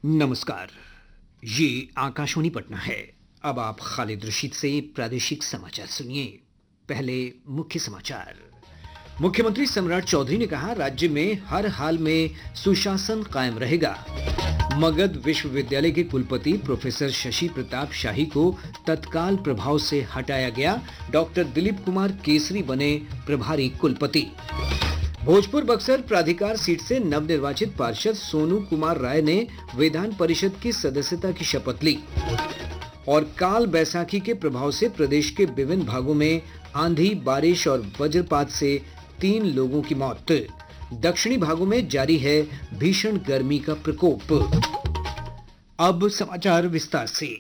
नमस्कार। ये आकाशवाणी पटना है। अब आप खालिद रशीद से प्रादेशिक समाचार सुनिए। पहले मुख्य समाचार। मुख्यमंत्री सम्राट चौधरी ने कहा, राज्य में हर हाल में सुशासन कायम रहेगा। मगध विश्वविद्यालय के कुलपति प्रोफेसर शशि प्रताप शाही को तत्काल प्रभाव से हटाया गया। डॉक्टर दिलीप कुमार केसरी बने प्रभारी कुलपति। भोजपुर बक्सर प्राधिकार सीट से नवनिर्वाचित पार्षद सोनू कुमार राय ने विधान परिषद की सदस्यता की शपथ ली। और काल बैसाखी के प्रभाव से प्रदेश के विभिन्न भागों में आंधी, बारिश और वज्रपात से 3 लोगों की मौत। दक्षिणी भागों में जारी है भीषण गर्मी का प्रकोप। अब समाचार विस्तार से।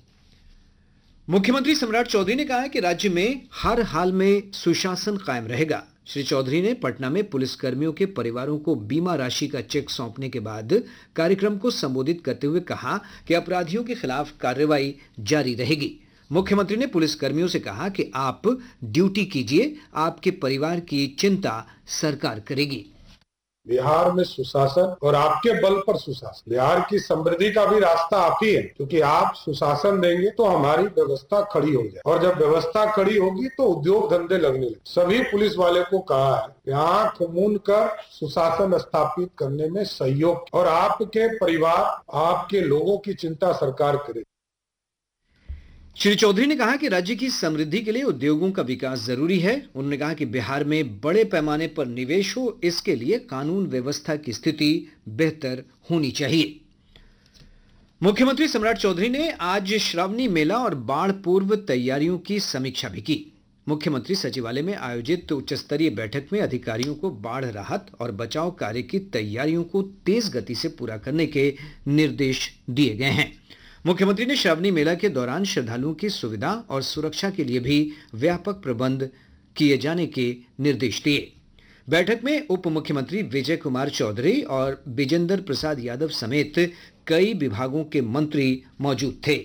मुख्यमंत्री सम्राट चौधरी ने कहा है कि राज्य में हर हाल में सुशासन कायम रहेगा। श्री चौधरी ने पटना में पुलिसकर्मियों के परिवारों को बीमा राशि का चेक सौंपने के बाद कार्यक्रम को संबोधित करते हुए कहा कि अपराधियों के खिलाफ कार्रवाई जारी रहेगी। मुख्यमंत्री ने पुलिसकर्मियों से कहा कि आप ड्यूटी कीजिए, आपके परिवार की चिंता सरकार करेगी। बिहार में सुशासन और आपके बल पर सुशासन, बिहार की समृद्धि का भी रास्ता आप ही है, क्योंकि आप सुशासन देंगे तो हमारी व्यवस्था खड़ी हो जाए, और जब व्यवस्था खड़ी होगी तो उद्योग धंधे लगने लगे। सभी पुलिस वाले को कहा है कि आंख मूंद कर सुशासन स्थापित करने में सहयोग, और आपके परिवार, आपके लोगों की चिंता सरकार करे। श्री चौधरी ने कहा कि राज्य की समृद्धि के लिए उद्योगों का विकास जरूरी है। उन्होंने कहा कि बिहार में बड़े पैमाने पर निवेश हो, इसके लिए कानून व्यवस्था की स्थिति बेहतर होनी चाहिए। मुख्यमंत्री सम्राट चौधरी ने आज श्रावणी मेला और बाढ़ पूर्व तैयारियों की समीक्षा भी की। मुख्यमंत्री सचिवालय में आयोजित उच्च स्तरीय बैठक में अधिकारियों को बाढ़ राहत और बचाव कार्य की तैयारियों को तेज गति से पूरा करने के निर्देश दिए गए हैं। मुख्यमंत्री ने श्रावणी मेला के दौरान श्रद्धालुओं की सुविधा और सुरक्षा के लिए भी व्यापक प्रबंध किए जाने के निर्देश दिए। बैठक में उप मुख्यमंत्री विजय कुमार चौधरी और विजेंद्र प्रसाद यादव समेत कई विभागों के मंत्री मौजूद थे।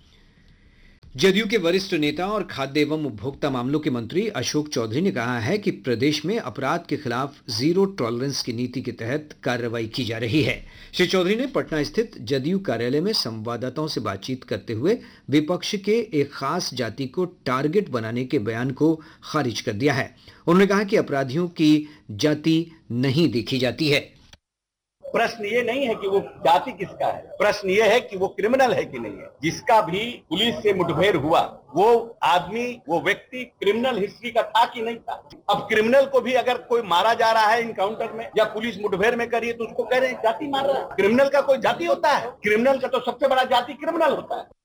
जदयू के वरिष्ठ नेता और खाद्य एवं उपभोक्ता मामलों के मंत्री अशोक चौधरी ने कहा है कि प्रदेश में अपराध के खिलाफ जीरो टॉलरेंस की नीति के तहत कार्रवाई की जा रही है। श्री चौधरी ने पटना स्थित जदयू कार्यालय में संवाददाताओं से बातचीत करते हुए विपक्ष के एक खास जाति को टारगेट बनाने के बयान को खारिज कर दिया है। उन्होंने कहा कि अपराधियों की जाति नहीं देखी जाती है। प्रश्न ये नहीं है कि वो जाति किसका है, प्रश्न ये है कि वो क्रिमिनल है कि नहीं है। जिसका भी पुलिस से मुठभेड़ हुआ वो आदमी, वो व्यक्ति क्रिमिनल हिस्ट्री का था कि नहीं था। अब क्रिमिनल को भी अगर कोई मारा जा रहा है इनकाउंटर में या पुलिस मुठभेड़ में करी है तो उसको कह रहे हैं जाति मार रहा है। क्रिमिनल का कोई जाति होता है? क्रिमिनल का तो सबसे बड़ा जाति क्रिमिनल होता है।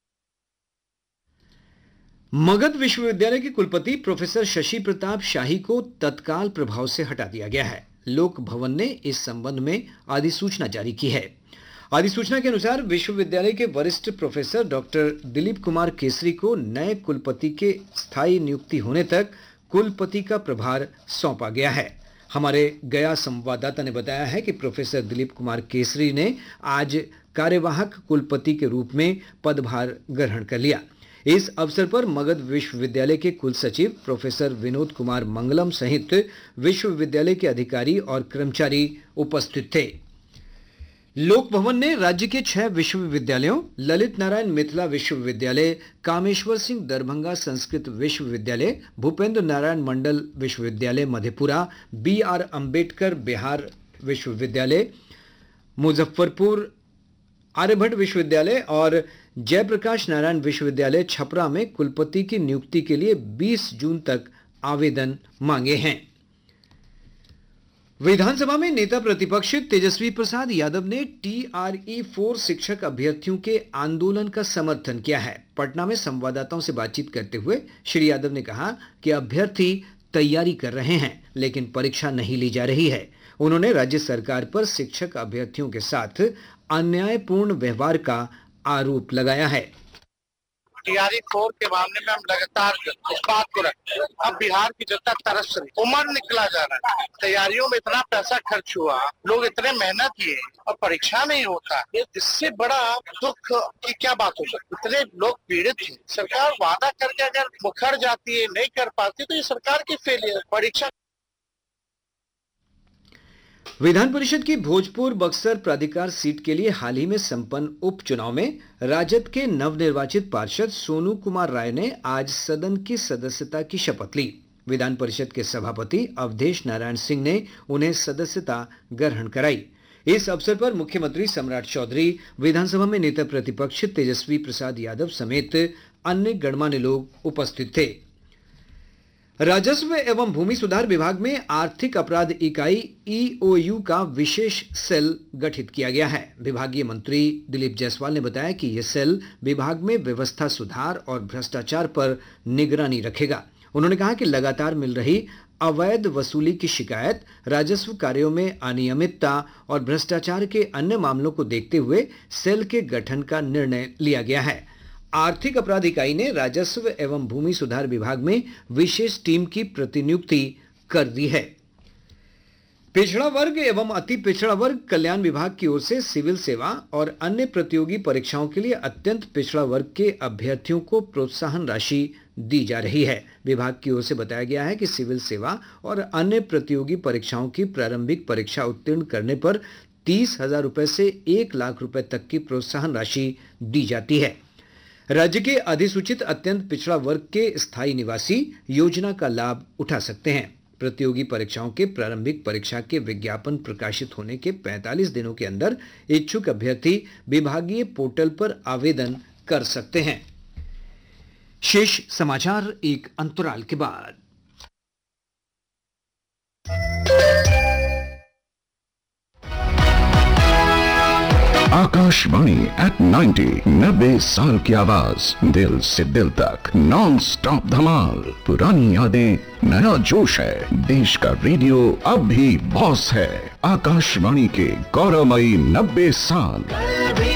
मगध विश्वविद्यालय के कुलपति प्रोफेसर शशि प्रताप शाही को तत्काल प्रभाव से हटा दिया गया है। लोक भवन ने इस संबंध में अधिसूचना जारी की है। अधिसूचना के अनुसार विश्वविद्यालय के वरिष्ठ प्रोफेसर डॉक्टर दिलीप कुमार केसरी को नए कुलपति के स्थायी नियुक्ति होने तक कुलपति का प्रभार सौंपा गया है। हमारे गया संवाददाता ने बताया है कि प्रोफेसर दिलीप कुमार केसरी ने आज कार्यवाहक कुलपति के रूप में पदभार ग्रहण कर लिया। इस अवसर पर मगध विश्वविद्यालय के कुल सचिव प्रोफेसर विनोद कुमार मंगलम सहित विश्वविद्यालय के अधिकारी और कर्मचारी उपस्थित थे। लोक भवन ने राज्य के 6 विश्वविद्यालयों ललित नारायण मिथिला विश्वविद्यालय, कामेश्वर सिंह दरभंगा संस्कृत विश्वविद्यालय, भूपेंद्र नारायण मंडल विश्वविद्यालय मधेपुरा, BR अंबेडकर बिहार विश्वविद्यालय, मुजफ्फरपुर आर्यभट्ट विश्वविद्यालय और जयप्रकाश नारायण विश्वविद्यालय छपरा में कुलपति की नियुक्ति के लिए 20 जून तक आवेदन मांगे हैं। विधानसभा में नेता प्रतिपक्ष तेजस्वी प्रसाद यादव ने TRE-4 शिक्षक अभ्यर्थियों के आंदोलन का समर्थन किया है। पटना में संवाददाताओं से बातचीत करते हुए श्री यादव ने कहा कि अभ्यर्थी तैयारी कर रहे हैं लेकिन परीक्षा नहीं ली जा रही है। उन्होंने राज्य सरकार पर शिक्षक अभ्यर्थियों के साथ अन्यायपूर्ण व्यवहार का आरोप लगाया है। TRE-4 के मामले में हम लगातार इस बात को रखते हैं। अब बिहार की जनता तरस रही, उमर निकला जा रहा है, तैयारियों में इतना पैसा खर्च हुआ, लोग इतने मेहनत किए और परीक्षा नहीं होता, ये इससे बड़ा दुख की क्या बात हो सकती। इतने लोग पीड़ित थे, सरकार वादा करके अगर मुखर जाती है, नहीं कर पाती तो ये सरकार की फेलियर। परीक्षा विधान परिषद की भोजपुर बक्सर प्राधिकार सीट के लिए हाल ही में संपन्न उपचुनाव में राजद के नवनिर्वाचित पार्षद सोनू कुमार राय ने आज सदन की सदस्यता की शपथ ली। विधान परिषद के सभापति अवधेश नारायण सिंह ने उन्हें सदस्यता ग्रहण कराई। इस अवसर पर मुख्यमंत्री सम्राट चौधरी, विधानसभा में नेता प्रतिपक्ष तेजस्वी प्रसाद यादव समेत अन्य गणमान्य लोग उपस्थित थे। राजस्व एवं भूमि सुधार विभाग में आर्थिक अपराध इकाई ईओयू का विशेष सेल गठित किया गया है। विभागीय मंत्री दिलीप जायसवाल ने बताया कि यह सेल विभाग में व्यवस्था सुधार और भ्रष्टाचार पर निगरानी रखेगा। उन्होंने कहा कि लगातार मिल रही अवैध वसूली की शिकायत, राजस्व कार्यों में अनियमितता और भ्रष्टाचार के अन्य मामलों को देखते हुए सेल के गठन का निर्णय लिया गया है। आर्थिक अपराध इकाई ने राजस्व एवं भूमि सुधार विभाग में विशेष टीम की प्रतिनियुक्ति कर दी है। पिछड़ा वर्ग एवं अति पिछड़ा वर्ग कल्याण विभाग की ओर से सिविल सेवा और अन्य प्रतियोगी परीक्षाओं के लिए अत्यंत पिछड़ा वर्ग के अभ्यर्थियों को प्रोत्साहन राशि दी जा रही है। विभाग की ओर से बताया गया है कि सिविल सेवा और अन्य प्रतियोगी परीक्षाओं की प्रारंभिक परीक्षा उत्तीर्ण करने पर 30,000 रुपए से 1 लाख रुपए तक की प्रोत्साहन राशि दी जाती है। राज्य के अधिसूचित अत्यंत पिछड़ा वर्ग के स्थायी निवासी योजना का लाभ उठा सकते हैं। प्रतियोगी परीक्षाओं के प्रारंभिक परीक्षा के विज्ञापन प्रकाशित होने के 45 दिनों के अंदर इच्छुक अभ्यर्थी विभागीय पोर्टल पर आवेदन कर सकते हैं। शेष समाचार एक अंतराल के बाद। आकाशवाणी एट 90 साल की आवाज, दिल से दिल तक नॉन स्टॉप धमाल। पुरानी यादें, नया जोश है। देश का रेडियो अब भी बॉस है। आकाशवाणी के गौरवमयी 90 साल।